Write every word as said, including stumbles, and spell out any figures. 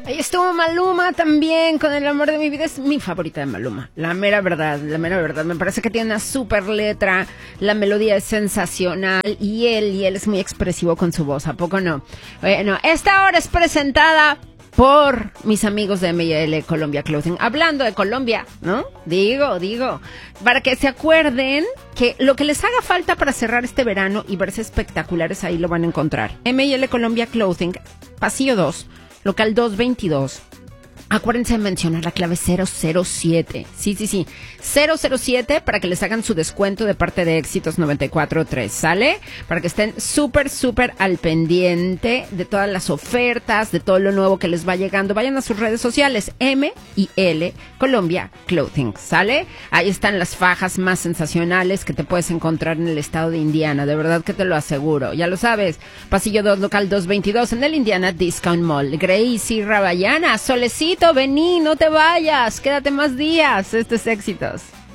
Ahí estuvo Maluma también con El amor de mi vida. Es mi favorita de Maluma, la mera verdad, la mera verdad. Me parece que tiene una super letra, la melodía es sensacional y él, y él es muy expresivo con su voz, ¿a poco no? Bueno, esta hora es presentada por mis amigos de M y L Colombia Clothing. Hablando de Colombia, ¿no? Digo, digo, para que se acuerden que lo que les haga falta para cerrar este verano y verse espectaculares, ahí lo van a encontrar. M y L Colombia Clothing, pasillo dos, local doscientos veintidós. Acuérdense de mencionar la clave cero cero siete. Sí, sí, sí. cero cero siete para que les hagan su descuento de parte de Éxitos noventa y cuatro punto tres. ¿Sale? Para que estén súper, súper al pendiente de todas las ofertas, de todo lo nuevo que les va llegando. Vayan a sus redes sociales. M y L Colombia Clothing. ¿Sale? Ahí están las fajas más sensacionales que te puedes encontrar en el estado de Indiana. De verdad que te lo aseguro. Ya lo sabes. Pasillo dos, local doscientos veintidós en el Indiana Discount Mall. Gracie Rabayana, Solecito, vení, no te vayas, quédate más días. Esto es Éxitos.